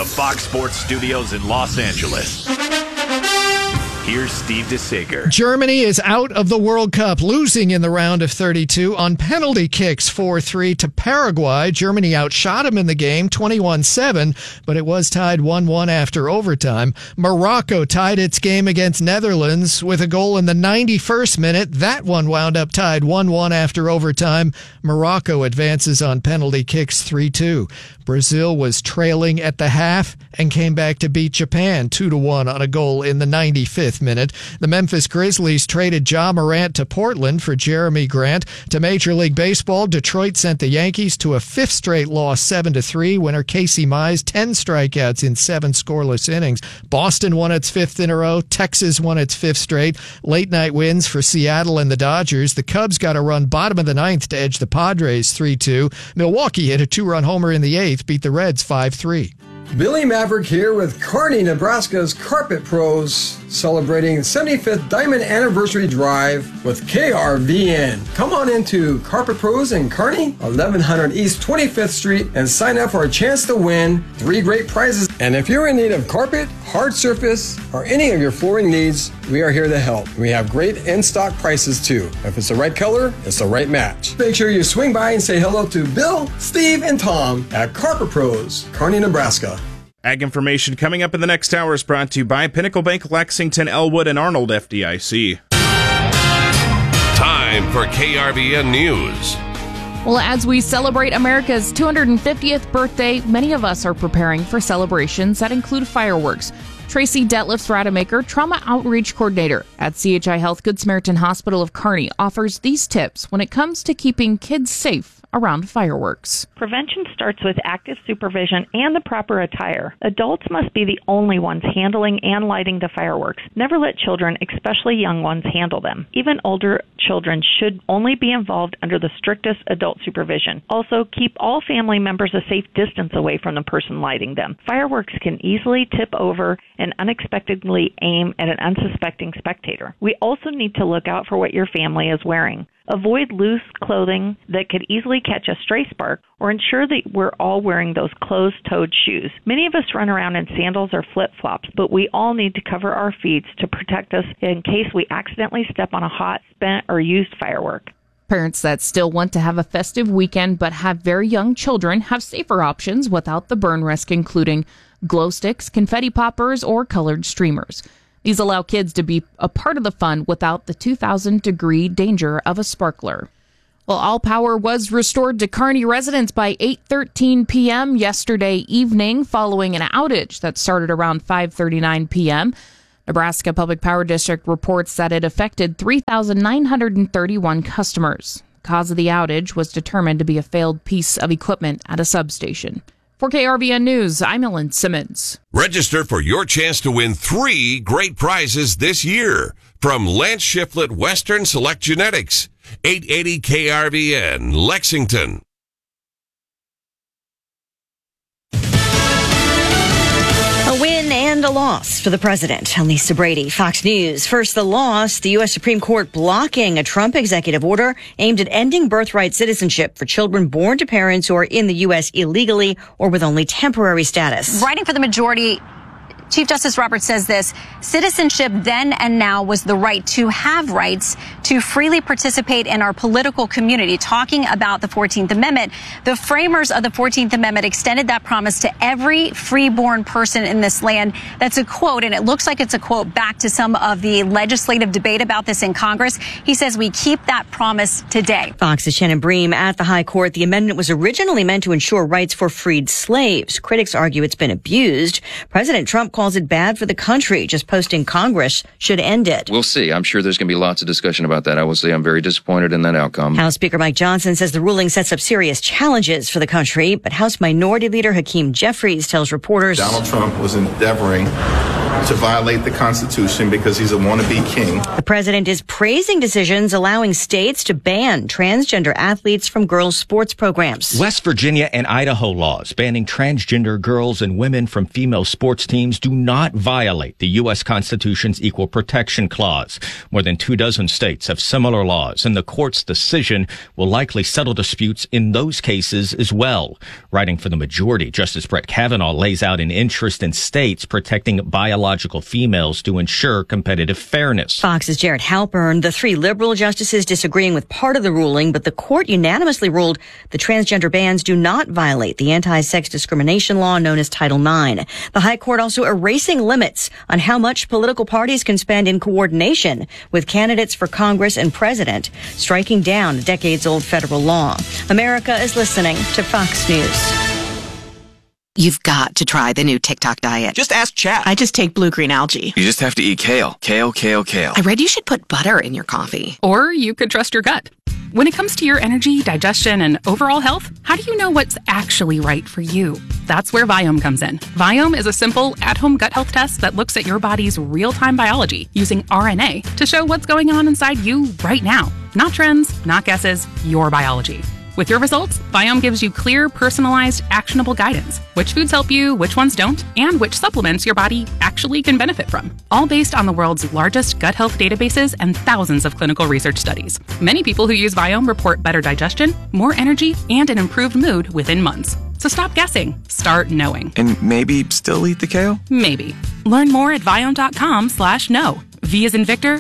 the Fox Sports Studios in Los Angeles. Here's Steve DeSager. Germany is out of the World Cup, losing in the round of 32 on penalty kicks 4-3 to Paraguay. Germany outshot them in the game 21-7, but it was tied 1-1 after overtime. Morocco tied its game against Netherlands with a goal in the 91st minute. That one wound up tied 1-1 after overtime. Morocco advances on penalty kicks 3-2. Brazil was trailing at the half and came back to beat Japan 2-1 on a goal in the 95th minute. The Memphis Grizzlies traded Ja Morant to Portland for Jeremy Grant. To Major League Baseball, Detroit sent the Yankees to a fifth straight loss 7-3. Winner Casey Mize, 10 strikeouts in 7 scoreless innings. Boston won its fifth in a row. Texas won its fifth straight. Late night wins for Seattle and the Dodgers. The Cubs got a run bottom of the ninth to edge the Padres 3-2. Milwaukee hit a 2-run homer in the eighth, beat the Reds 5-3. Billy Maverick here with Kearney, Nebraska's Carpet Pros, celebrating the 75th Diamond Anniversary Drive with KRVN. Come on into Carpet Pros in Kearney, 1100 East 25th Street, and sign up for a chance to win 3 great prizes. And if you're in need of carpet, hard surface, or any of your flooring needs, we are here to help. We have great in-stock prices too. If it's the right color, it's the right match. Make sure you swing by and say hello to Bill, Steve, and Tom at Carpet Pros, Kearney, Nebraska. Ag information coming up in the next hour is brought to you by Pinnacle Bank, Lexington, Elwood, and Arnold FDIC. Time for KRVN News. Well, as we celebrate America's 250th birthday, many of us are preparing for celebrations that include fireworks. Tracy Detlefs-Rademacher, Trauma Outreach Coordinator at CHI Health Good Samaritan Hospital of Kearney, offers these tips when it comes to keeping kids safe around fireworks. Prevention starts with active supervision and the proper attire. Adults must be the only ones handling and lighting the fireworks. Never let children, especially young ones, handle them. Even older children should only be involved under the strictest adult supervision. Also, keep all family members a safe distance away from the person lighting them. Fireworks can easily tip over and unexpectedly aim at an unsuspecting spectator. We also need to look out for what your family is wearing. Avoid loose clothing that could easily catch a stray spark, or ensure that we're all wearing those closed-toed shoes. Many of us run around in sandals or flip-flops, but we all need to cover our feet to protect us in case we accidentally step on a hot, spent, or used firework. Parents that still want to have a festive weekend but have very young children have safer options without the burn risk, including glow sticks, confetti poppers, or colored streamers. These allow kids to be a part of the fun without the 2,000-degree danger of a sparkler. Well, all power was restored to Kearney residents by 8:13 p.m. yesterday evening following an outage that started around 5:39 p.m. Nebraska Public Power District reports that it affected 3,931 customers. The cause of the outage was determined to be a failed piece of equipment at a substation. For KRVN News, I'm Ellen Simmons. Register for your chance to win 3 great prizes this year from Lance Shiflett Western Select Genetics, 880 KRVN, Lexington. A win and a loss for the president. I'm Lisa Brady, Fox News. First, the loss, the U.S. Supreme Court blocking a Trump executive order aimed at ending birthright citizenship for children born to parents who are in the U.S. illegally or with only temporary status. Writing for the majority, Chief Justice Roberts says this: citizenship then and now was the right to have rights to freely participate in our political community. Talking about the 14th Amendment, the framers of the 14th Amendment extended that promise to every freeborn person in this land. That's a quote, and it looks like it's a quote back to some of the legislative debate about this in Congress. He says we keep that promise today. Fox's Shannon Bream at the High Court. The amendment was originally meant to ensure rights for freed slaves. Critics argue it's been abused. President Trump calls it bad for the country. Just posting Congress should end it. We'll see. I'm sure there's going to be lots of discussion about that. I will say I'm very disappointed in that outcome. House Speaker Mike Johnson says the ruling sets up serious challenges for the country, but House Minority Leader Hakeem Jeffries tells reporters Donald Trump was endeavoring to violate the Constitution because he's a wannabe king. The president is praising decisions allowing states to ban transgender athletes from girls' sports programs. West Virginia and Idaho laws banning transgender girls and women from female sports teams do not violate the U.S. Constitution's Equal Protection Clause. More than 24 states have similar laws, and the court's decision will likely settle disputes in those cases as well. Writing for the majority, Justice Brett Kavanaugh lays out an interest in states protecting biological females to ensure competitive fairness. Fox's Jared Halpern, the 3 liberal justices disagreeing with part of the ruling, but the court unanimously ruled the transgender bans do not violate the anti-sex discrimination law known as Title IX. The High Court also erasing limits on how much political parties can spend in coordination with candidates for Congress and president, striking down a decades-old federal law. America is listening to Fox News. You've got to try the new TikTok diet. Just ask Chat. I just take blue-green algae. You just have to eat kale. Kale, kale, kale. I read you should put butter in your coffee. Or you could trust your gut. When it comes to your energy, digestion, and overall health, how do you know what's actually right for you? That's where Viome comes in. Viome is a simple, at-home gut health test that looks at your body's real-time biology using RNA to show what's going on inside you right now. Not trends, not guesses, your biology. With your results, Viome gives you clear, personalized, actionable guidance. Which foods help you, which ones don't, and which supplements your body actually can benefit from. All based on the world's largest gut health databases and thousands of clinical research studies. Many people who use Viome report better digestion, more energy, and an improved mood within months. So stop guessing. Start knowing. And maybe still eat the kale? Maybe. Learn more at Viome.com/know. V as in Victor,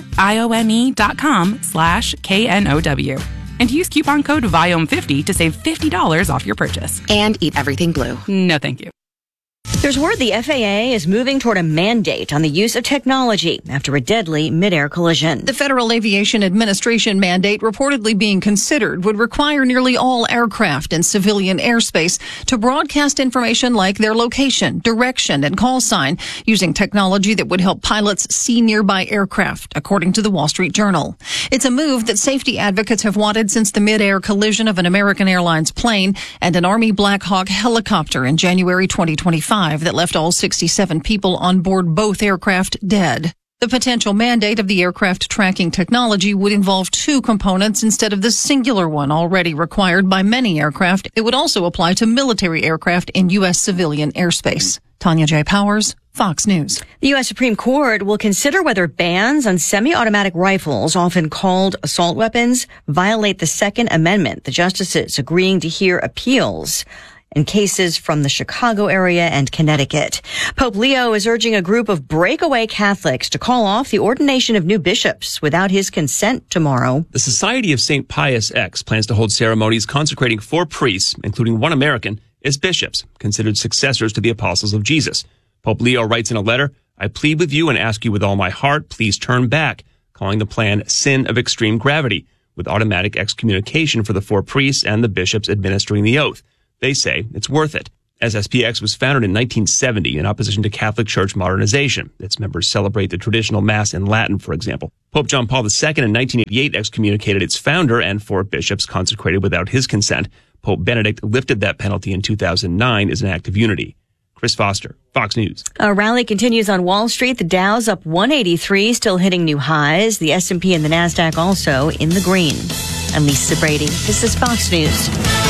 IOME.com/KNOW. And use coupon code VIOME50 to save $50 off your purchase. And eat everything blue. No, thank you. There's word the FAA is moving toward a mandate on the use of technology after a deadly mid-air collision. The Federal Aviation Administration mandate reportedly being considered would require nearly all aircraft in civilian airspace to broadcast information like their location, direction, and call sign using technology that would help pilots see nearby aircraft, according to the Wall Street Journal. It's a move that safety advocates have wanted since the mid-air collision of an American Airlines plane and an Army Black Hawk helicopter in January 2025. That left all 67 people on board both aircraft dead. The potential mandate of the aircraft tracking technology would involve 2 components instead of the singular one already required by many aircraft. It would also apply to military aircraft in U.S. civilian airspace. Tanya J. Powers, Fox News. The U.S. Supreme Court will consider whether bans on semi-automatic rifles, often called assault weapons, violate the Second Amendment. The justices agreeing to hear appeals in cases from the Chicago area and Connecticut. Pope Leo is urging a group of breakaway Catholics to call off the ordination of new bishops without his consent tomorrow. The Society of St. Pius X plans to hold ceremonies consecrating 4 priests, including 1 American, as bishops, considered successors to the apostles of Jesus. Pope Leo writes in a letter, "I plead with you and ask you with all my heart, please turn back," calling the plan sin of extreme gravity, with automatic excommunication for the 4 priests and the bishops administering the oath. They say it's worth it. SSPX was founded in 1970 in opposition to Catholic Church modernization. Its members celebrate the traditional Mass in Latin, for example. Pope John Paul II in 1988 excommunicated its founder and 4 bishops consecrated without his consent. Pope Benedict lifted that penalty in 2009 as an act of unity. Chris Foster, Fox News. A rally continues on Wall Street. The Dow's up 183, still hitting new highs. The S&P and the NASDAQ also in the green. I'm Lisa Brady. This is Fox News.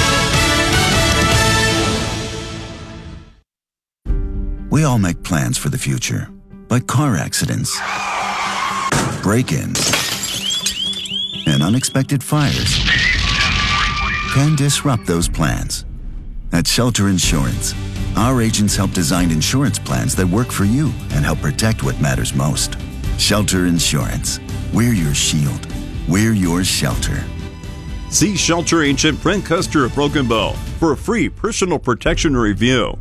We all make plans for the future, but car accidents, break-ins, and unexpected fires can disrupt those plans. At Shelter Insurance, our agents help design insurance plans that work for you and help protect what matters most. Shelter Insurance. We're your shield. We're your shelter. See Shelter agent Brent Custer of Broken Bow for a free personal protection review.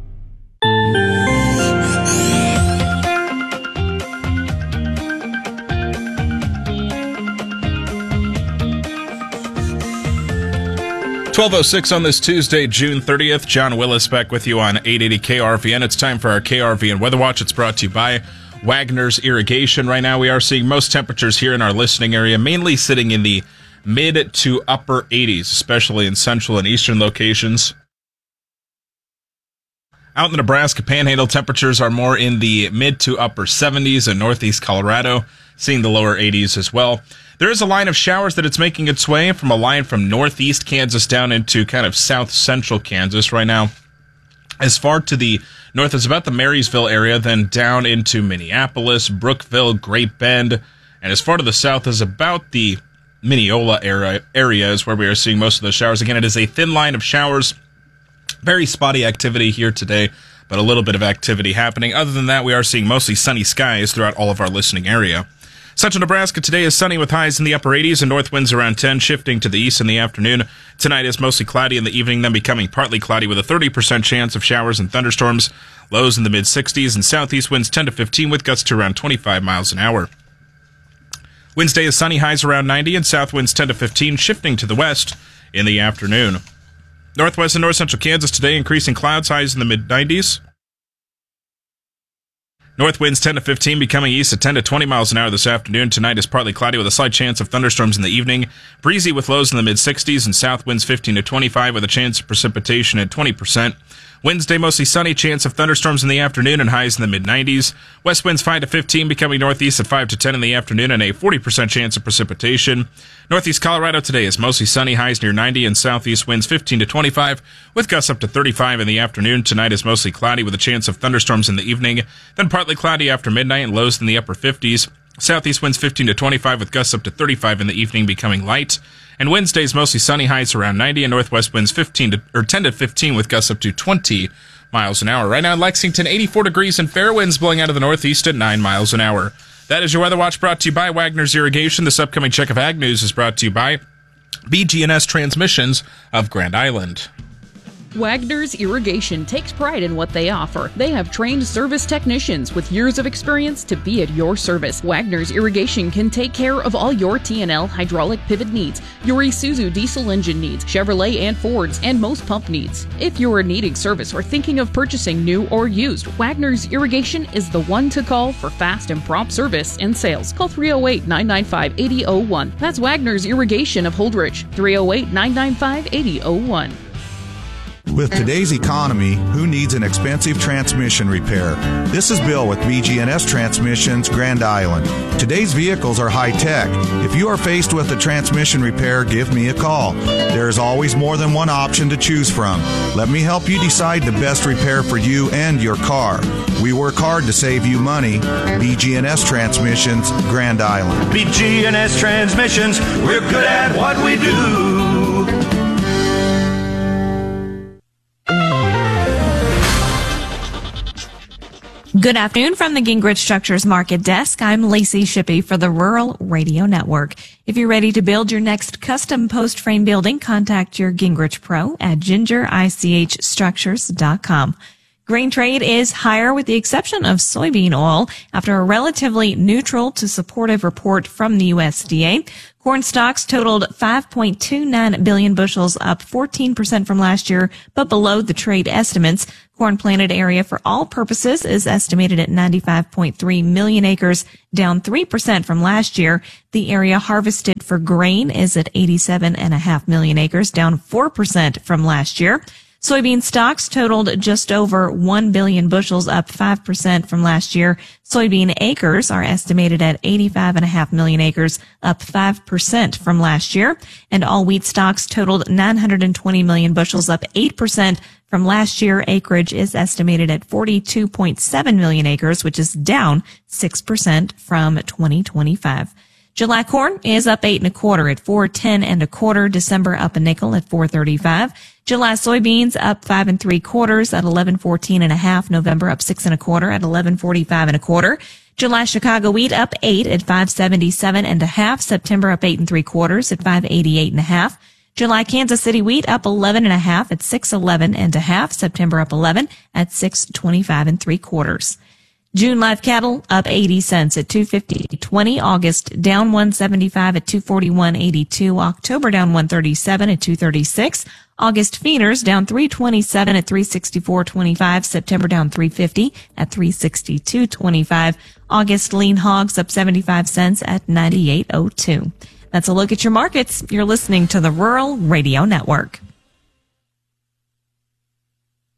.1206 on this Tuesday, June 30th. John Willis back with you on 880 KRVN. It's time for our KRVN Weather Watch. It's brought to you by Wagner's Irrigation. Right now we are seeing most temperatures here in our listening area, mainly sitting in the mid to upper 80s, especially in central and eastern locations. Out in the Nebraska Panhandle, temperatures are more in the mid to upper 70s in northeast Colorado, seeing the lower 80s as well. There is a line of showers that it's making its way from a line from northeast Kansas down into kind of south central Kansas right now. As far to the north as about the Marysville area, then down into Minneapolis, Brookville, Great Bend, and as far to the south as about the Mineola area is where we are seeing most of those showers. Again, it is a thin line of showers. Very spotty activity here today, but a little bit of activity happening. Other than that, we are seeing mostly sunny skies throughout all of our listening area. Central Nebraska today is sunny with highs in the upper 80s and north winds around 10, shifting to the east in the afternoon. Tonight is mostly cloudy in the evening, then becoming partly cloudy with a 30% chance of showers and thunderstorms. Lows in the mid-60s and southeast winds 10 to 15 with gusts to around 25 miles an hour. Wednesday is sunny, highs around 90 and south winds 10 to 15, shifting to the west in the afternoon. Northwest and north central Kansas today, increasing clouds, highs in the mid-90s. North winds 10 to 15, becoming east at 10 to 20 miles an hour this afternoon. Tonight is partly cloudy with a slight chance of thunderstorms in the evening. Breezy with lows in the mid-60s and south winds 15 to 25 with a chance of precipitation at 20%. Wednesday, mostly sunny, chance of thunderstorms in the afternoon and highs in the mid-90s. West winds 5 to 15, becoming northeast at 5 to 10 in the afternoon and a 40% chance of precipitation. Northeast Colorado today is mostly sunny, highs near 90 and southeast winds 15 to 25 with gusts up to 35 in the afternoon. Tonight is mostly cloudy with a chance of thunderstorms in the evening, then partly cloudy after midnight and lows in the upper 50s. Southeast winds 15 to 25 with gusts up to 35 in the evening, becoming light. And Wednesday's mostly sunny, highs around 90 and northwest winds 10 to 15 with gusts up to 20 miles an hour. Right now in Lexington, 84 degrees and fair winds blowing out of the northeast at 9 miles an hour. That is your Weather Watch, brought to you by Wagner's Irrigation. This upcoming check of ag news is brought to you by BG&S Transmissions of Grand Island. Wagner's Irrigation takes pride in what they offer. They have trained service technicians with years of experience to be at your service. Wagner's Irrigation can take care of all your T&L hydraulic pivot needs, your Isuzu diesel engine needs, Chevrolet and Fords, and most pump needs. If you are needing service or thinking of purchasing new or used, Wagner's Irrigation is the one to call for fast and prompt service and sales. Call 308-995-8001. That's Wagner's Irrigation of Holdrege, 308-995-8001. With today's economy, who needs an expensive transmission repair? This is Bill with BG&S Transmissions, Grand Island. Today's vehicles are high-tech. If you are faced with a transmission repair, give me a call. There is always more than one option to choose from. Let me help you decide the best repair for you and your car. We work hard to save you money. BG&S Transmissions, Grand Island. BG&S Transmissions, we're good at what we do. Good afternoon from the Gingrich Structures Market Desk. I'm Lacey Shippey for the Rural Radio Network. If you're ready to build your next custom post frame building, contact your Gingrich Pro at gingerichstructures.com. Grain trade is higher with the exception of soybean oil after a relatively neutral to supportive report from the USDA. Corn stocks totaled 5.29 billion bushels, up 14% from last year, but below the trade estimates. Corn planted area for all purposes is estimated at 95.3 million acres, down 3% from last year. The area harvested for grain is at 87.5 million acres, down 4% from last year. Soybean stocks totaled just over 1 billion bushels, up 5% from last year. Soybean acres are estimated at 85.5 million acres, up 5% from last year. And all wheat stocks totaled 920 million bushels, up 8% from last year. Acreage is estimated at 42.7 million acres, which is down 6% from 2025. July corn is up 8 1/4 at 4.10 1/4. December up a nickel at 4.35. July soybeans up 5 3/4 at 11.14 1/2. November up 6 1/4 at 11.45 1/4. July Chicago wheat up 8 at 5.77 1/2. September up 8 3/4 at 5.88 1/2. July Kansas City wheat up 11 1/2 at 6.11 1/2. September up 11 at 6.25 3/4. June live cattle up 80 cents at 250.20. August down 175 at 241.82. October down 137 at 236. August feeders down 327 at 364.25. September down 350 at 362.25. August lean hogs up 75 cents at 98.02. That's a look at your markets. You're listening to the Rural Radio Network.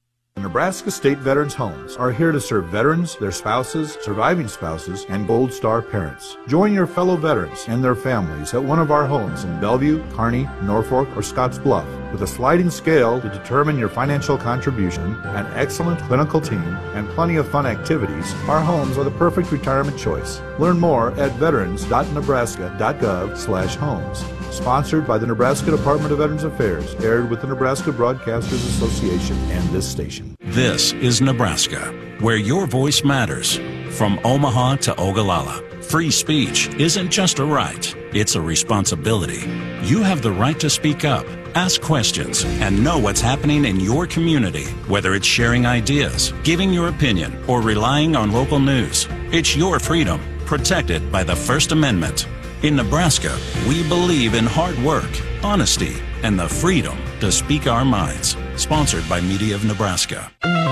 Nebraska State Veterans Homes are here to serve veterans, their spouses, surviving spouses, and Gold Star parents. Join your fellow veterans and their families at one of our homes in Bellevue, Kearney, Norfolk, or Scottsbluff. With a sliding scale to determine your financial contribution, an excellent clinical team, and plenty of fun activities, our homes are the perfect retirement choice. Learn more at veterans.nebraska.gov/homes. Sponsored by the Nebraska Department of Veterans Affairs, aired with the Nebraska Broadcasters Association and this station. This is Nebraska, where your voice matters. From Omaha to Ogallala, free speech isn't just a right, it's a responsibility. You have the right to speak up, ask questions, and know what's happening in your community, whether it's sharing ideas, giving your opinion, or relying on local news. It's your freedom, protected by the First Amendment. In Nebraska, we believe in hard work, honesty, and the freedom to speak our minds. Sponsored by Media of Nebraska.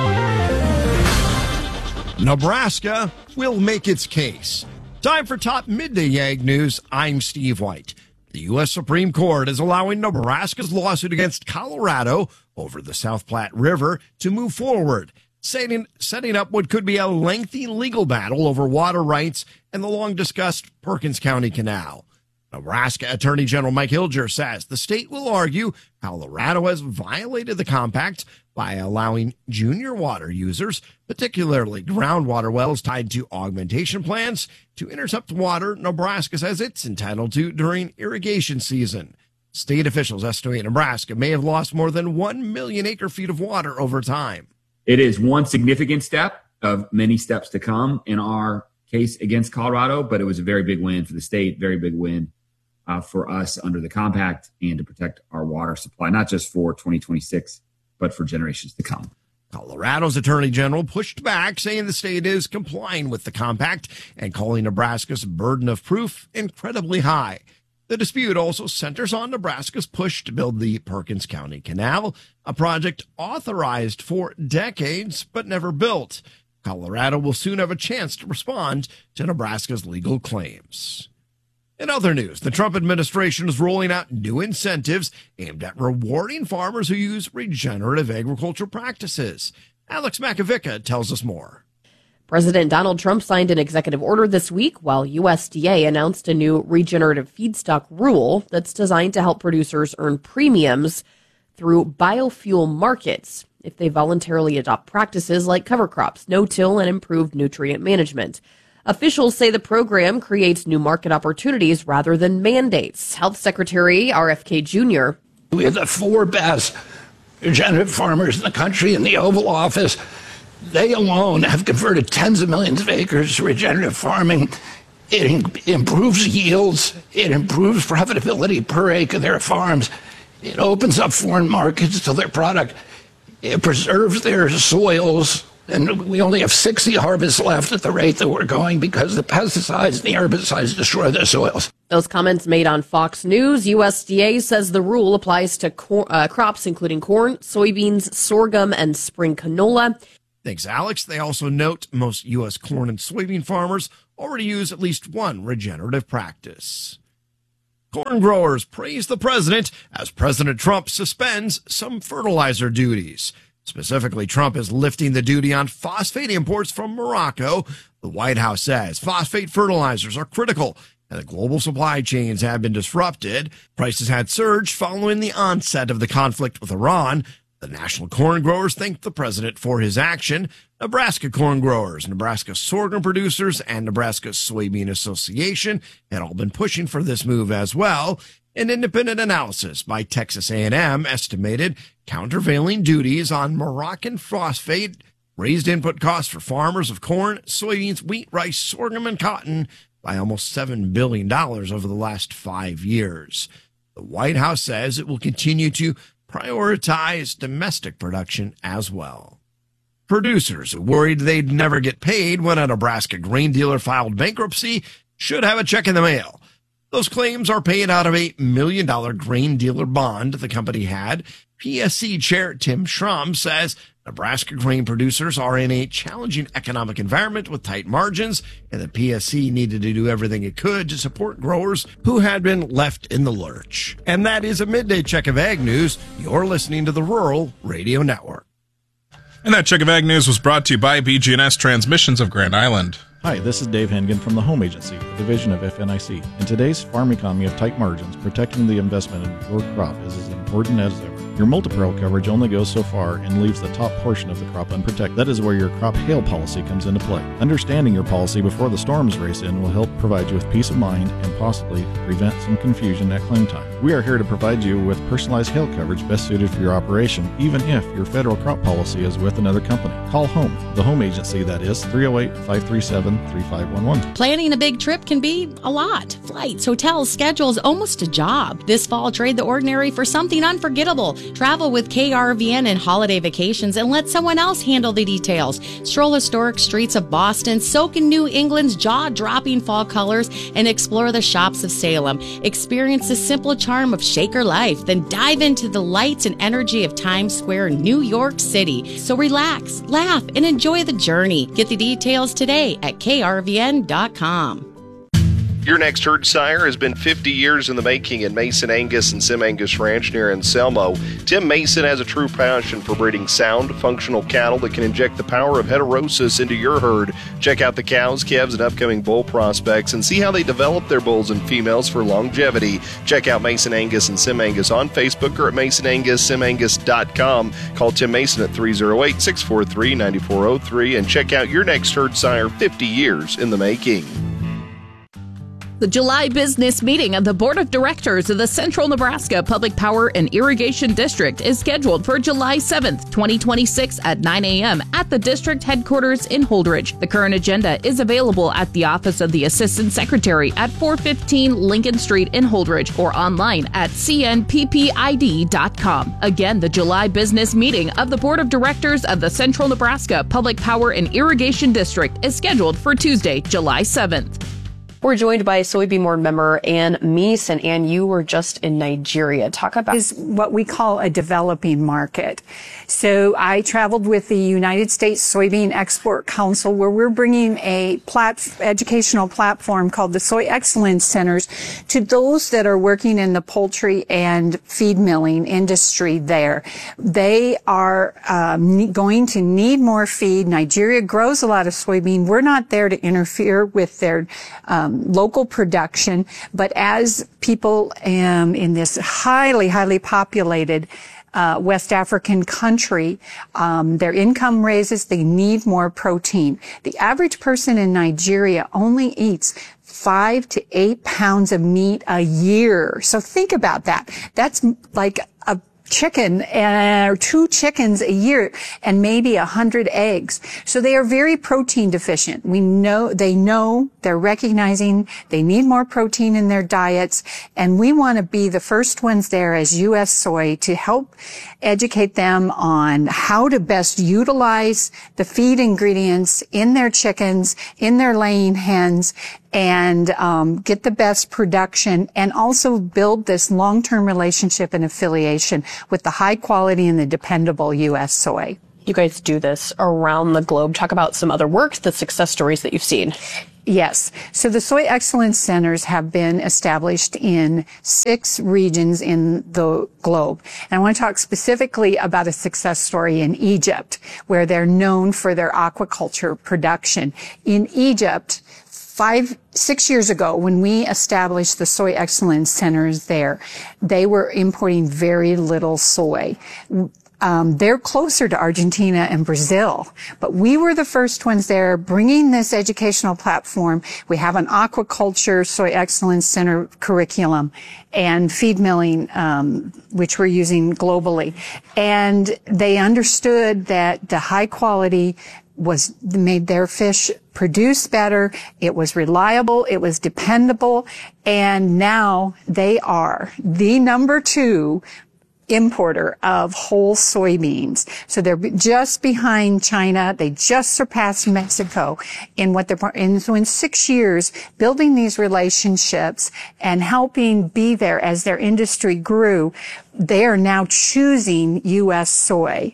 Nebraska will make its case. Time for Top Midday Ag News. I'm Steve White. The U.S. Supreme Court is allowing Nebraska's lawsuit against Colorado over the South Platte River to move forward, setting up what could be a lengthy legal battle over water rights and the long-discussed Perkins County Canal. Nebraska Attorney General Mike Hilger says the state will argue Colorado has violated the compact by allowing junior water users, particularly groundwater wells tied to augmentation plants, to intercept water Nebraska says it's entitled to during irrigation season. State officials estimate Nebraska may have lost more than 1 million acre-feet of water over time. It is one significant step of many steps to come in our case against Colorado, but it was a very big win for the state, very big win for us under the compact and to protect our water supply, not just for 2026, but for generations to come. Colorado's Attorney General pushed back, saying the state is complying with the compact and calling Nebraska's burden of proof incredibly high. The dispute also centers on Nebraska's push to build the Perkins County Canal, a project authorized for decades but never built. Colorado will soon have a chance to respond to Nebraska's legal claims. In other news, the Trump administration is rolling out new incentives aimed at rewarding farmers who use regenerative agriculture practices. Alex Makovica tells us more. President Donald Trump signed an executive order this week while USDA announced a new regenerative feedstock rule that's designed to help producers earn premiums through biofuel markets if they voluntarily adopt practices like cover crops, no-till, and improved nutrient management. Officials say the program creates new market opportunities rather than mandates. Health Secretary RFK Jr. We have the 4 best regenerative farmers in the country in the Oval Office. They alone have converted tens of millions of acres to regenerative farming. It improves yields. It improves profitability per acre of their farms. It opens up foreign markets to their product. It preserves their soils. And we only have 60 harvests left at the rate that we're going because the pesticides and the herbicides destroy their soils. Those comments made on Fox News. USDA says the rule applies to crops including corn, soybeans, sorghum, and spring canola. Thanks, Alex. They also note most U.S. corn and soybean farmers already use at least one regenerative practice. Corn growers praise the president as President Trump suspends some fertilizer duties. Specifically, Trump is lifting the duty on phosphate imports from Morocco. The White House says phosphate fertilizers are critical and the global supply chains have been disrupted. Prices had surged following the onset of the conflict with Iran. The national corn growers thanked the president for his action. Nebraska corn growers, Nebraska sorghum producers, and Nebraska Soybean Association had all been pushing for this move as well. An independent analysis by Texas A&M estimated countervailing duties on Moroccan phosphate raised input costs for farmers of corn, soybeans, wheat, rice, sorghum, and cotton by almost $7 billion over the last 5 years. The White House says it will continue to prioritize domestic production as well. Producers who worried they'd never get paid when a Nebraska grain dealer filed bankruptcy should have a check in the mail. Those claims are paid out of a $1 million grain dealer bond the company had. PSC Chair Tim Schramm says Nebraska grain producers are in a challenging economic environment with tight margins, and the PSC needed to do everything it could to support growers who had been left in the lurch. And that is a midday check of Ag News. You're listening to the Rural Radio Network. And that check of Ag News was brought to you by BG&S Transmissions of Grand Island. Hi, this is Dave Hengen from the Home Agency, a division of FNIC. In today's farm economy of tight margins, protecting the investment in your crop is as important as ever. Your multi-peril coverage only goes so far and leaves the top portion of the crop unprotected. That is where your crop hail policy comes into play. Understanding your policy before the storms race in will help provide you with peace of mind and possibly prevent some confusion at claim time. We are here to provide you with personalized hail coverage best suited for your operation, even if your federal crop policy is with another company. Call HOME, the Home Agency, that is 308-537-3511. Planning a big trip can be a lot. Flights, hotels, schedules, almost a job. This fall, trade the ordinary for something unforgettable. Travel with KRVN and holiday vacations and let someone else handle the details. Stroll historic streets of Boston, soak in New England's jaw-dropping fall colors, and explore the shops of Salem. Experience the simple charm of Shaker life, then dive into the lights and energy of Times Square, New York City. So relax, laugh, and enjoy the journey. Get the details today at krvn.com. Your next herd sire has been 50 years in the making in Mason Angus and Sim Angus Ranch near Anselmo. Tim Mason has a true passion for breeding sound, functional cattle that can inject the power of heterosis into your herd. Check out the cows, calves, and upcoming bull prospects and see how they develop their bulls and females for longevity. Check out Mason Angus and Sim Angus on Facebook or at masonangussimangus.com. Call Tim Mason at 308-643-9403 and check out your next herd sire 50 years in the making. The July business meeting of the Board of Directors of the Central Nebraska Public Power and Irrigation District is scheduled for July 7th, 2026 at 9 a.m. at the district headquarters in Holdridge. The current agenda is available at the Office of the Assistant Secretary at 415 Lincoln Street in Holdridge or online at cnppid.com. Again, the July business meeting of the Board of Directors of the Central Nebraska Public Power and Irrigation District is scheduled for Tuesday, July 7th. We're joined by soybean board member Ann Meese, and Ann, you were just in Nigeria. Talk about is what we call a developing market. So I traveled with the United States Soybean Export Council, where we're bringing a educational platform called the Soy Excellence Centers to those that are working in the poultry and feed milling industry there. They are going to need more feed. Nigeria grows a lot of soybean. We're not there to interfere with their local production, but as people in this highly populated West African country, their income raises, they need more protein. The average person in Nigeria only eats 5 to 8 pounds of meat a year. So think about that. That's like a chicken or 2 chickens a year and maybe 100 eggs. So they are very protein deficient. They're recognizing they need more protein in their diets, and we want to be the first ones there as U.S. Soy to help educate them on how to best utilize the feed ingredients in their chickens, in their laying hens, and get the best production, and also build this long-term relationship and affiliation with the high quality and the dependable U.S. soy. You guys do this around the globe. Talk about some other work, the success stories that you've seen. Yes. So the Soy Excellence Centers have been established in 6 regions in the globe. And I want to talk specifically about a success story in Egypt, where they're known for their aquaculture production. In Egypt, 5-6 years ago, when we established the Soy Excellence Centers there, they were importing very little soy. They're closer to Argentina and Brazil, but we were the first ones there bringing this educational platform. We have an aquaculture Soy Excellence Center curriculum and feed milling, which we're using globally. And they understood that the high quality made their fish produce better. It was reliable. It was dependable. And now they are the number 2 importer of whole soybeans. So they're just behind China. They just surpassed Mexico in what they're, and so in 6 years, building these relationships and helping be there as their industry grew, they are now choosing U.S. soy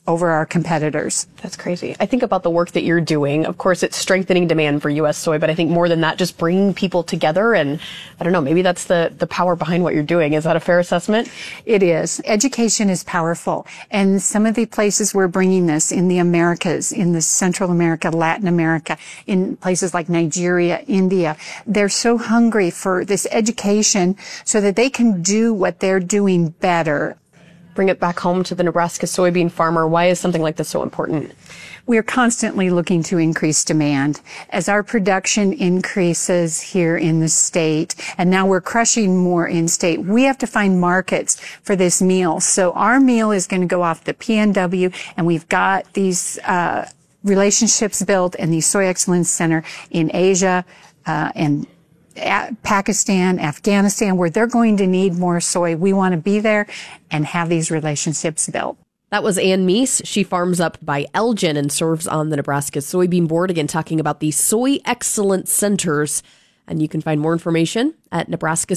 over our competitors. That's crazy. I think about the work that you're doing. Of course, it's strengthening demand for U.S. soy, but I think more than that, just bringing people together. And I don't know, maybe that's the power behind what you're doing. Is that a fair assessment? It is. Education is powerful. And some of the places we're bringing this in the Americas, in the Central America, Latin America, in places like Nigeria, India, they're so hungry for this education so that they can do what they're doing better. Bring it back home to the Nebraska soybean farmer. Why is something like this so important? We are constantly looking to increase demand. As our production increases here in the state, and now we're crushing more in state, we have to find markets for this meal. So our meal is going to go off the PNW, and we've got these relationships built in the Soy Excellence Center in Asia and Pakistan, Afghanistan, where they're going to need more soy. We want to be there and have these relationships built. That was Ann Meese. She farms up by Elgin and serves on the Nebraska Soybean Board. Again, talking about the Soy Excellence Centers. And you can find more information at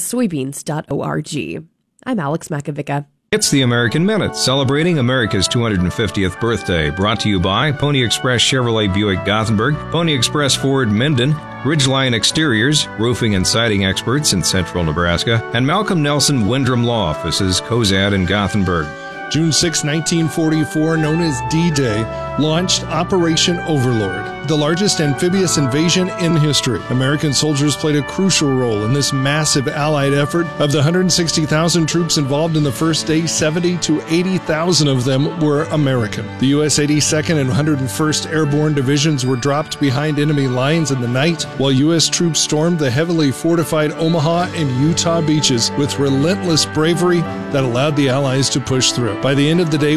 nebraskasoybeans.org. I'm Alex Makovica. It's the American Minute, celebrating America's 250th birthday. Brought to you by Pony Express Chevrolet Buick Gothenburg, Pony Express Ford Minden, Ridgeline Exteriors, roofing and siding experts in central Nebraska, and Malcolm Nelson Windrum Law Offices, Cozad and Gothenburg. June 6, 1944, known as D-Day, launched Operation Overlord, the largest amphibious invasion in history. American soldiers played a crucial role in this massive Allied effort. Of the 160,000 troops involved in the first day, 70 to 80,000 of them were American. The U.S. 82nd and 101st Airborne Divisions were dropped behind enemy lines in the night, while U.S. troops stormed the heavily fortified Omaha and Utah beaches with relentless bravery that allowed the Allies to push through. By the end of the day,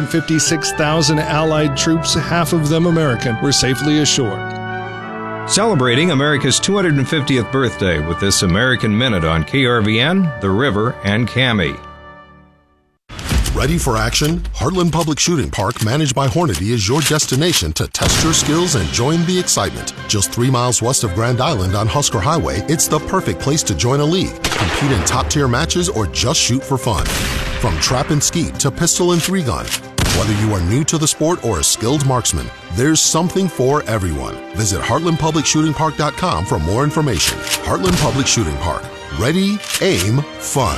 156,000 Allied troops, half of them American, were safely ashore. Celebrating America's 250th birthday with this American Minute on KRVN, The River, and Cami. Ready for action? Heartland Public Shooting Park, managed by Hornady, is your destination to test your skills and join the excitement. Just 3 miles west of Grand Island on Husker Highway, it's the perfect place to join a league, compete in top-tier matches, or just shoot for fun. From trap and skeet to pistol and 3-gun, whether you are new to the sport or a skilled marksman, there's something for everyone. Visit HeartlandPublicShootingPark.com for more information. Heartland Public Shooting Park. Ready, aim, fun.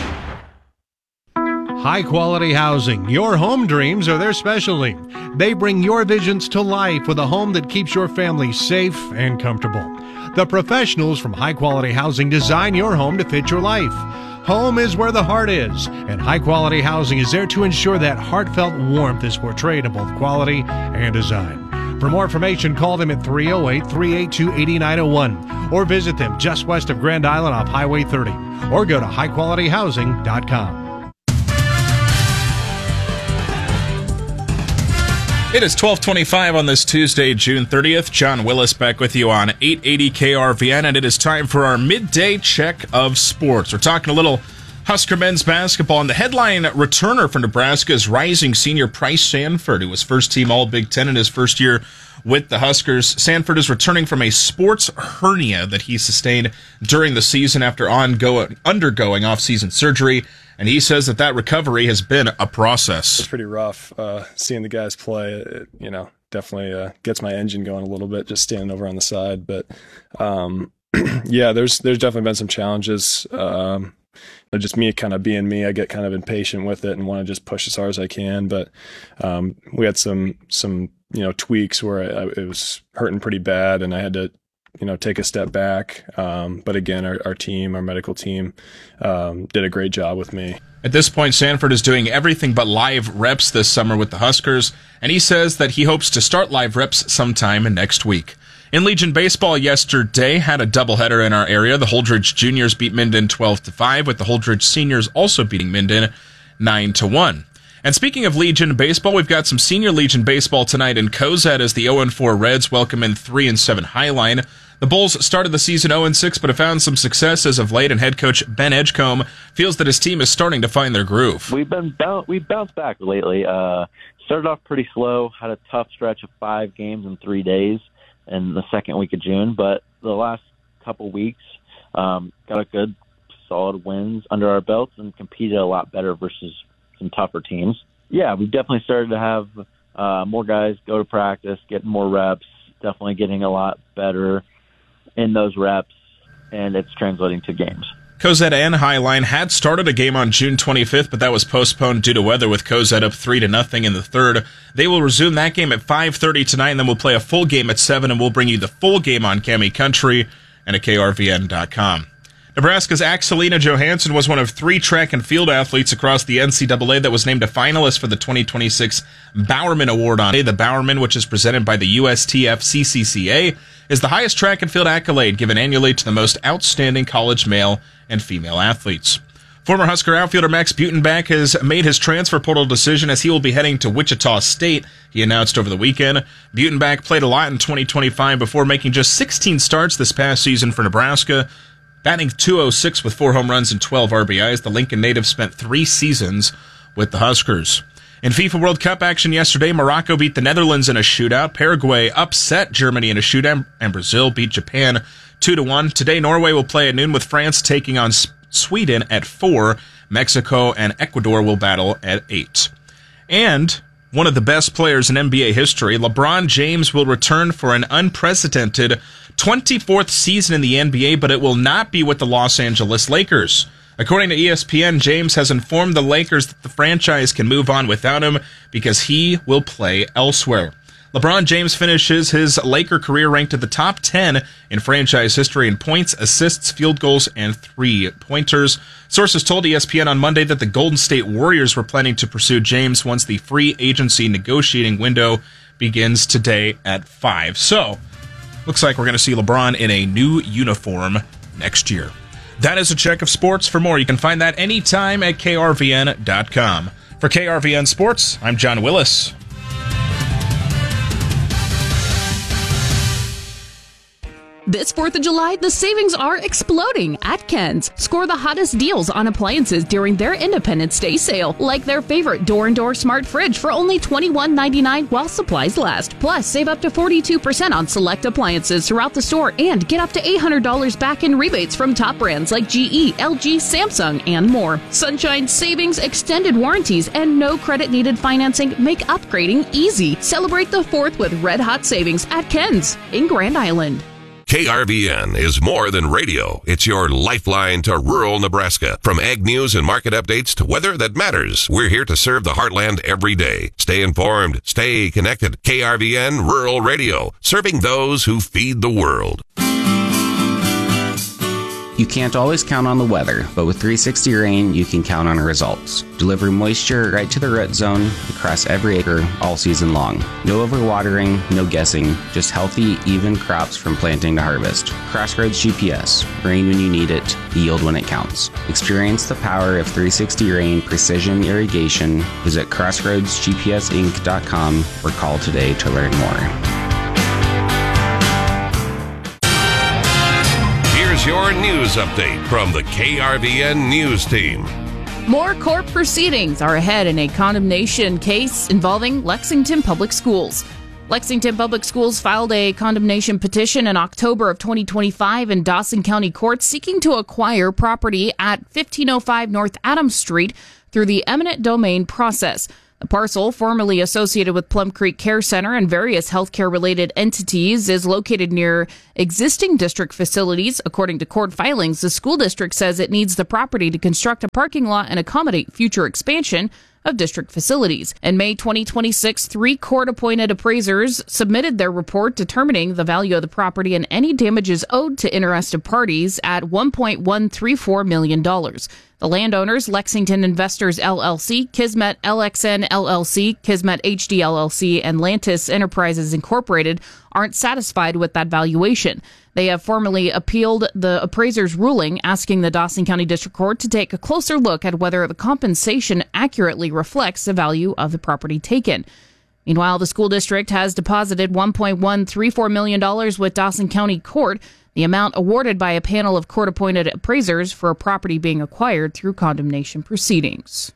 High-quality housing. Your home dreams are their specialty. They bring your visions to life with a home that keeps your family safe and comfortable. The professionals from High Quality Housing design your home to fit your life. Home is where the heart is, and High Quality Housing is there to ensure that heartfelt warmth is portrayed in both quality and design. For more information, call them at 308-382-8901 or visit them just west of Grand Island off Highway 30 or go to highqualityhousing.com. It is 12:25 on this Tuesday, June 30th. John Willis back with you on 880 KRVN, and it is time for our midday check of sports. We're talking a little Husker men's basketball, and the headline returner for Nebraska is rising senior Price Sanford, who was first-team All-Big Ten in his first year with the Huskers. Sanford is returning from a sports hernia that he sustained during the season after undergoing off-season surgery. And he says that recovery has been a process. It's pretty rough seeing the guys play. It, definitely gets my engine going a little bit just standing over on the side. But yeah, there's definitely been some challenges. Just me kind of being me, I get kind of impatient with it and want to just push as hard as I can. But we had some tweaks where it was hurting pretty bad, and I had to take a step back. But again, our team, our medical team, did a great job with me. At this point, Sanford is doing everything but live reps this summer with the Huskers, and he says that he hopes to start live reps sometime next week. In Legion baseball yesterday, had a doubleheader in our area. The Holdridge Juniors beat Minden 12-5, with the Holdridge Seniors also beating Minden 9-1. And speaking of Legion baseball, we've got some senior Legion baseball tonight in Cozad as the 0-4 Reds welcome in 3-7 Highline. The Bulls started the season 0-6, but have found some success as of late, and head coach Ben Edgecombe feels that his team is starting to find their groove. We've bounced back lately. Started off pretty slow, had a tough stretch of 5 games in 3 days in the second week of June, but the last couple weeks got a good, solid wins under our belts and competed a lot better versus some tougher teams. Yeah, we've definitely started to have more guys go to practice, getting more reps, definitely getting a lot better in those reps, and it's translating to games. Cozad and Highline had started a game on June 25th, but that was postponed due to weather, with Cozad up 3-0 in the third. They will resume that game at 5:30 tonight, and then we'll play a full game at 7, and we'll bring you the full game on Cami Country and at KRVN.com. Nebraska's Axelina Johansson was one of 3 track and field athletes across the NCAA that was named a finalist for the 2026 Bowerman Award on the Bowerman, which is presented by the USTF CCCA, is the highest track and field accolade given annually to the most outstanding college male and female athletes. Former Husker outfielder Max Butenbach has made his transfer portal decision as he will be heading to Wichita State, he announced over the weekend. Butenbach played a lot in 2025 before making just 16 starts this past season for Nebraska. Batting .206 with 4 home runs and 12 RBIs, the Lincoln native spent 3 seasons with the Huskers. In FIFA World Cup action yesterday, Morocco beat the Netherlands in a shootout, Paraguay upset Germany in a shootout, and Brazil beat Japan 2-1. Today, Norway will play at noon with France taking on Sweden at 4. Mexico and Ecuador will battle at 8. And one of the best players in NBA history, LeBron James, will return for an unprecedented 24th season in the NBA, but it will not be with the Los Angeles Lakers. According to ESPN, James has informed the Lakers that the franchise can move on without him because he will play elsewhere. LeBron James finishes his Laker career ranked at the top 10 in franchise history in points, assists, field goals, and 3-pointers. Sources told ESPN on Monday that the Golden State Warriors were planning to pursue James once the free agency negotiating window begins today at 5. So, looks like we're going to see LeBron in a new uniform next year. That is a check of sports. For more, you can find that anytime at KRVN.com. For KRVN Sports, I'm John Willis. This 4th of July, the savings are exploding at Ken's. Score the hottest deals on appliances during their Independence Day sale, like their favorite door-and-door smart fridge for only $21.99 while supplies last. Plus, save up to 42% on select appliances throughout the store and get up to $800 back in rebates from top brands like GE, LG, Samsung, and more. Sunshine savings, extended warranties, and no credit-needed financing make upgrading easy. Celebrate the 4th with red-hot savings at Ken's in Grand Island. KRVN is more than radio. It's your lifeline to rural Nebraska. From ag news and market updates to weather that matters, we're here to serve the heartland every day. Stay informed, stay connected. KRVN Rural Radio, serving those who feed the world. You can't always count on the weather, but with 360 Rain, you can count on results. Deliver moisture right to the root zone across every acre all season long. No overwatering, no guessing, just healthy, even crops from planting to harvest. Crossroads GPS. Rain when you need it, yield when it counts. Experience the power of 360 Rain Precision Irrigation. Visit crossroadsgpsinc.com or call today to learn more. Here's your news update from the KRVN News Team. More court proceedings are ahead in a condemnation case involving Lexington Public Schools. Lexington Public Schools filed a condemnation petition in October of 2025 in Dawson County Court seeking to acquire property at 1505 North Adams Street through the eminent domain process. The parcel, formerly associated with Plum Creek Care Center and various healthcare-related entities, is located near existing district facilities. According to court filings, the school district says it needs the property to construct a parking lot and accommodate future expansion of district facilities. In May 2026, 3 court-appointed appraisers submitted their report determining the value of the property and any damages owed to interested parties at $1.134 million. The landowners, Lexington Investors LLC, Kismet LXN LLC, Kismet HD LLC, and Lantis Enterprises Incorporated, aren't satisfied with that valuation. They have formally appealed the appraiser's ruling, asking the Dawson County District Court to take a closer look at whether the compensation accurately reflects the value of the property taken. Meanwhile, the school district has deposited $1.134 million with Dawson County Court, the amount awarded by a panel of court-appointed appraisers for a property being acquired through condemnation proceedings.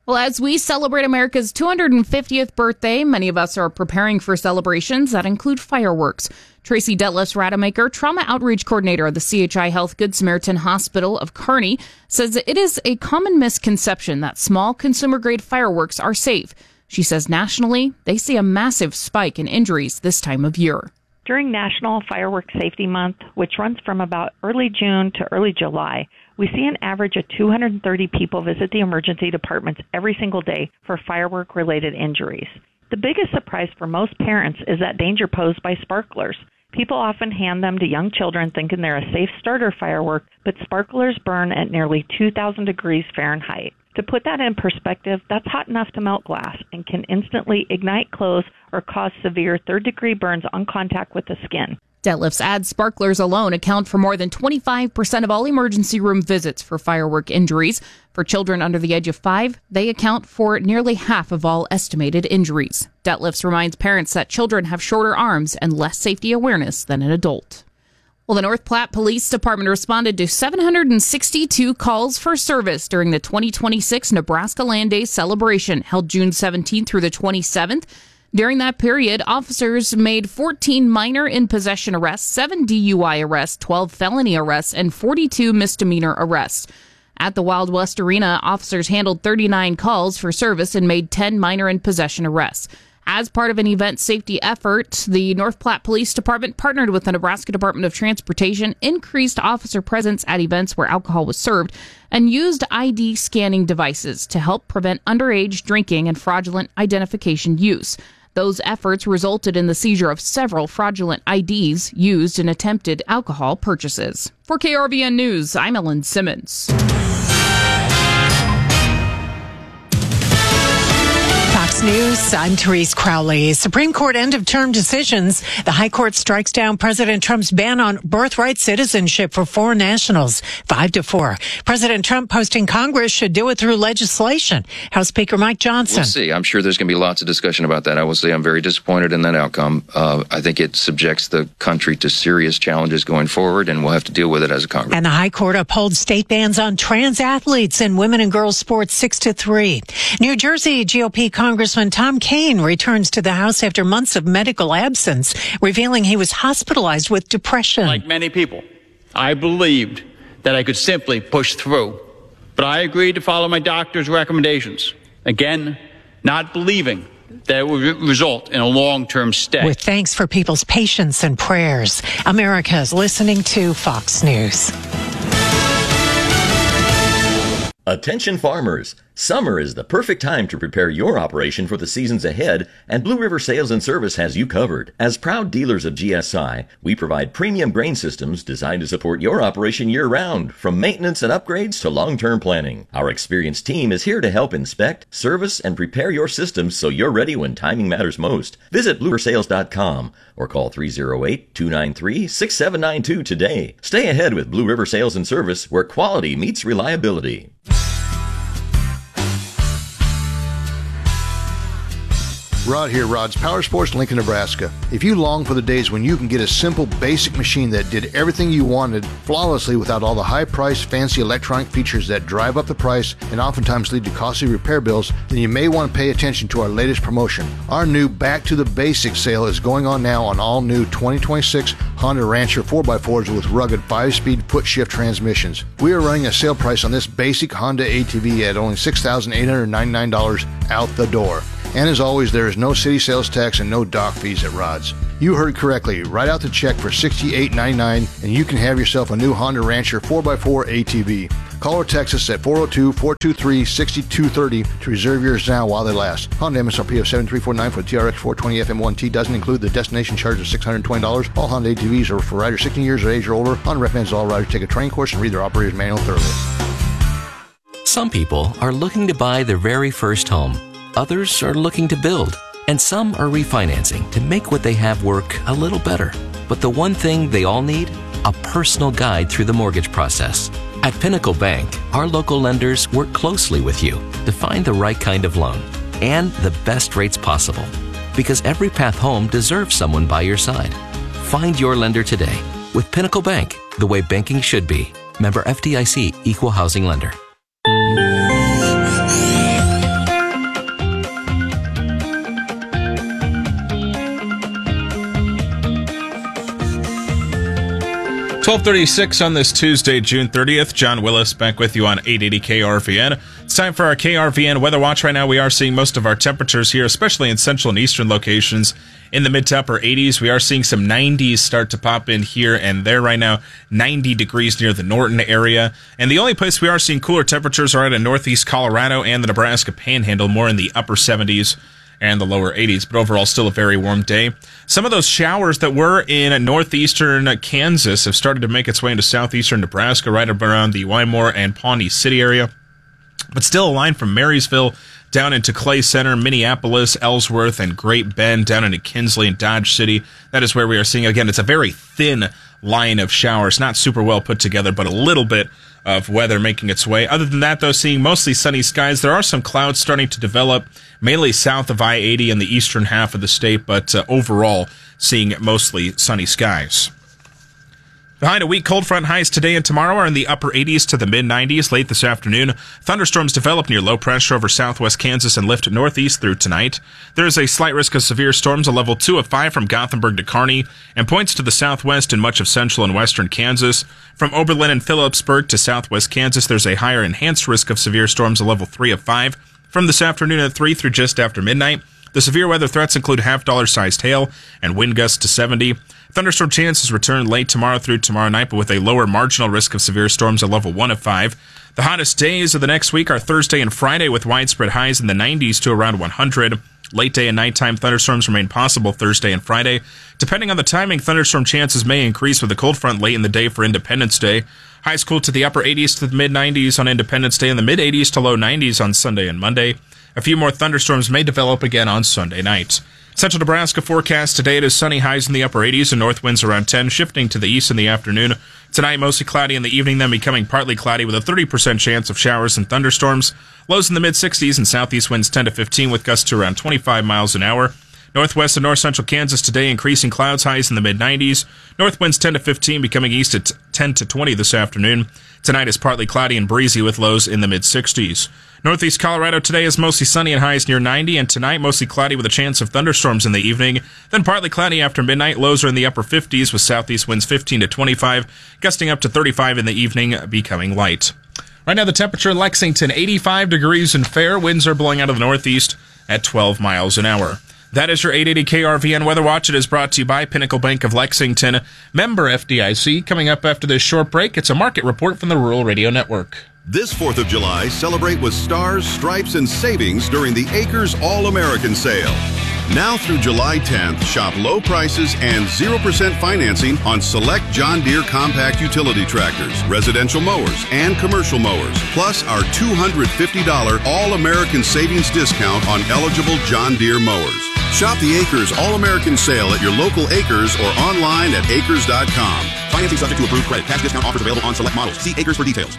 Well, as we celebrate America's 250th birthday, many of us are preparing for celebrations that include fireworks. Tracy Detlefs-Rademacher, Trauma Outreach Coordinator of the CHI Health Good Samaritan Hospital of Kearney, says that it is a common misconception that small consumer-grade fireworks are safe. She says nationally, they see a massive spike in injuries this time of year. During National Fireworks Safety Month, which runs from about early June to early July, we see an average of 230 people visit the emergency departments every single day for firework-related injuries. The biggest surprise for most parents is that danger posed by sparklers. People often hand them to young children thinking they're a safe starter firework, but sparklers burn at nearly 2,000 degrees Fahrenheit. To put that in perspective, that's hot enough to melt glass and can instantly ignite clothes or cause severe third-degree burns on contact with the skin. Detlefs adds sparklers alone account for more than 25% of all emergency room visits for firework injuries. For children under the age of 5, they account for nearly half of all estimated injuries. Detlefs reminds parents that children have shorter arms and less safety awareness than an adult. Well, the North Platte Police Department responded to 762 calls for service during the 2026 Nebraska Land Day celebration held June 17th through the 27th. During that period, officers made 14 minor in possession arrests, 7 DUI arrests, 12 felony arrests, and 42 misdemeanor arrests. At the Wild West Arena, officers handled 39 calls for service and made 10 minor in possession arrests. As part of an event safety effort, the North Platte Police Department partnered with the Nebraska Department of Transportation, increased officer presence at events where alcohol was served, and used ID scanning devices to help prevent underage drinking and fraudulent identification use. Those efforts resulted in the seizure of several fraudulent IDs used in attempted alcohol purchases. For KRVN News, I'm Ellen Simmons. Fox News, I'm Therese Crowley. Supreme Court end-of-term decisions. The High Court strikes down President Trump's ban on birthright citizenship for foreign nationals, 5-4. President Trump posting Congress should do it through legislation. House Speaker Mike Johnson. We'll see. I'm sure there's going to be lots of discussion about that. I will say I'm very disappointed in that outcome. I think it subjects the country to serious challenges going forward, and we'll have to deal with it as a Congress. And the High Court upholds state bans on trans athletes in women and girls sports 6-3. New Jersey GOP Congressman Tom Kean returns to the House after months of medical absence, revealing he was hospitalized with depression. Like many people, I believed that I could simply push through, but I agreed to follow my doctor's recommendations. Again, not believing that it would result in a long-term stay. With thanks for people's patience and prayers, America is listening to Fox News. Attention farmers! Summer is the perfect time to prepare your operation for the seasons ahead, and Blue River Sales and Service has you covered. As proud dealers of GSI, we provide premium grain systems designed to support your operation year-round, from maintenance and upgrades to long-term planning. Our experienced team is here to help inspect, service, and prepare your systems so you're ready when timing matters most. Visit BlueRiverSales.com or call 308-293-6792 today. Stay ahead with Blue River Sales and Service, where quality meets reliability. Rod here, Rod's Power Sports, Lincoln, Nebraska. If you long for the days when you can get a simple, basic machine that did everything you wanted flawlessly without all the high-priced, fancy electronic features that drive up the price and oftentimes lead to costly repair bills, then you may want to pay attention to our latest promotion. Our new Back to the Basics sale is going on now on all new 2026 Honda Rancher 4x4s with rugged 5-speed foot-shift transmissions. We are running a sale price on this basic Honda ATV at only $6,899 out the door. And as always, there is no city sales tax and no dock fees at Rod's. You heard correctly. Write out the check for $68.99 and you can have yourself a new Honda Rancher 4x4 ATV. Call or text us at 402-423-6230 to reserve yours now while they last. Honda MSRP of $7,349 for the TRX 420 FM1T doesn't include the destination charge of $620. All Honda ATVs are for riders 16 years of age or older. Honda recommends all riders take a training course and read their operator's manual thoroughly. Some people are looking to buy their very first home. Others are looking to build, and some are refinancing to make what they have work a little better. But the one thing they all need? A personal guide through the mortgage process. At Pinnacle Bank, our local lenders work closely with you to find the right kind of loan and the best rates possible. Because every path home deserves someone by your side. Find your lender today with Pinnacle Bank, the way banking should be. Member FDIC, Equal Housing Lender. 12:36 on this Tuesday, June 30th. John Willis back with you on 880 KRVN. It's time for our KRVN Weather Watch. Right now we are seeing most of our temperatures here, especially in central and eastern locations, in the mid to upper 80s. We are seeing some 90s start to pop in here and there right now. 90 degrees near the Norton area. And the only place we are seeing cooler temperatures are out in northeast Colorado and the Nebraska Panhandle, more in the upper 70s. And the lower 80s, but overall still a very warm day. Some of those showers that were in northeastern Kansas have started to make its way into southeastern Nebraska, right around the Wymore and Pawnee City area. But still a line from Marysville down into Clay Center, Minneapolis, Ellsworth, and Great Bend, down into Kinsley and Dodge City. That is where we are seeing, again, it's a very thin line of showers, not super well put together, but a little bit of weather making its way. Other than that, though, seeing mostly sunny skies. There are some clouds starting to develop, mainly south of I-80 in the eastern half of the state, but overall seeing mostly sunny skies. Behind a weak cold front, highs today and tomorrow are in the upper 80s to the mid-90s. Late this afternoon, thunderstorms develop near low pressure over southwest Kansas and lift northeast through tonight. There is a slight risk of severe storms, a level 2 of 5 from Gothenburg to Kearney, and points to the southwest and much of central and western Kansas. From Oberlin and Phillipsburg to southwest Kansas, there's a higher enhanced risk of severe storms, a level 3 of 5. From this afternoon at 3 through just after midnight, the severe weather threats include half-dollar-sized hail and wind gusts to 70. Thunderstorm chances return late tomorrow through tomorrow night, but with a lower marginal risk of severe storms, a level 1 of 5. The hottest days of the next week are Thursday and Friday, with widespread highs in the 90s to around 100. Late day and nighttime thunderstorms remain possible Thursday and Friday. Depending on the timing, thunderstorm chances may increase with a cold front late in the day for Independence Day. Highs cool to the upper 80s to the mid-90s on Independence Day and the mid-80s to low 90s on Sunday and Monday. A few more thunderstorms may develop again on Sunday night. Central Nebraska forecast today, it is sunny, highs in the upper 80s and north winds around 10, shifting to the east in the afternoon. Tonight, mostly cloudy in the evening, then becoming partly cloudy with a 30% chance of showers and thunderstorms. Lows in the mid-60s and southeast winds 10 to 15 with gusts to around 25 miles an hour. Northwest and north central Kansas today, increasing clouds, highs in the mid-90s. North winds 10 to 15, becoming east at 10 to 20 this afternoon. Tonight is partly cloudy and breezy with lows in the mid-60s. Northeast Colorado today is mostly sunny and highs near 90, and tonight mostly cloudy with a chance of thunderstorms in the evening. Then partly cloudy after midnight. Lows are in the upper 50s with southeast winds 15 to 25, gusting up to 35 in the evening, becoming light. Right now the temperature in Lexington, 85 degrees and fair. Winds are blowing out of the northeast at 12 miles an hour. That is your 880 KRVN Weather Watch. It is brought to you by Pinnacle Bank of Lexington, member FDIC. Coming up after this short break, it's a market report from the Rural Radio Network. This 4th of July, celebrate with stars, stripes, and savings during the Acres All-American Sale. Now through July 10th, shop low prices and 0% financing on select John Deere compact utility tractors, residential mowers, and commercial mowers, plus our $250 All-American Savings discount on eligible John Deere mowers. Shop the Acres All-American Sale at your local Acres or online at acres.com. Financing subject to approved credit. Cash discount offers available on select models. See Acres for details.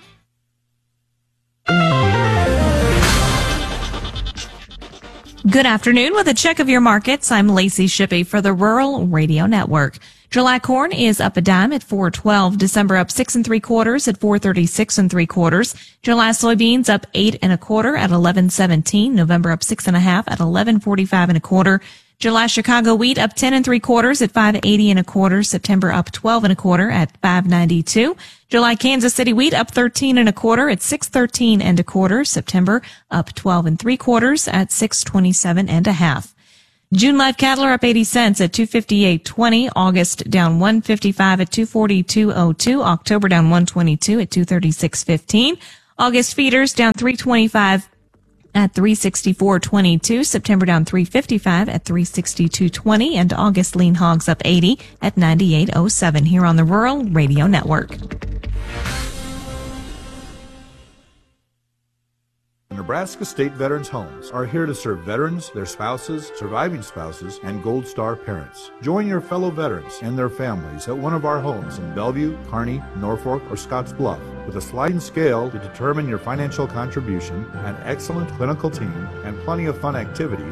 Good afternoon. With a check of your markets, I'm Lacey Shippey for the Rural Radio Network. July corn is up a dime at $4.12. December up 6 3/4 at $4.36 3/4. July soybeans up 8 1/4 at $11.17. November up 6 1/2 at $11.45 1/4. July Chicago wheat up 10 3/4 at $5.80 1/4. September up 12 1/4 at $5.92. July Kansas City wheat up 13 1/4 at $6.13 1/4. September up 12 3/4 at $6.27 1/2. June live cattle are up 80 cents at $258.20. August down $1.55 at $242.02. October down $1.22 at $236.15. August feeders down $3.25 at $364.22. September down $3.55 at $362.20. And August lean hogs up 80 at $98.07 here on the Rural Radio Network. Nebraska State Veterans Homes are here to serve veterans, their spouses, surviving spouses, and Gold Star parents. Join your fellow veterans and their families at one of our homes in Bellevue, Kearney, Norfolk, or Scotts Bluff. With a sliding scale to determine your financial contribution, an excellent clinical team, and plenty of fun activities,